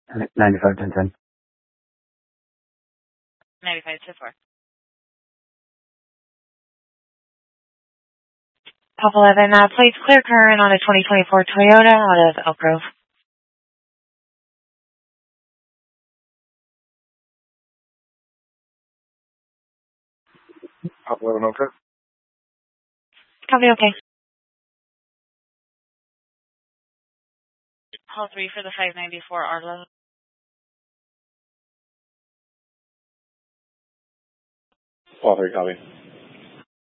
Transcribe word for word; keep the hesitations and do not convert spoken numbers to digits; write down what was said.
ninety-five, ten, ten. ninety-five to four. Pop eleven, uh, plates clear current on a twenty twenty-four Toyota out of Elk Grove. Pop eleven, okay. Copy, okay. Call three for the five ninety-four Arlo. Call three, copy.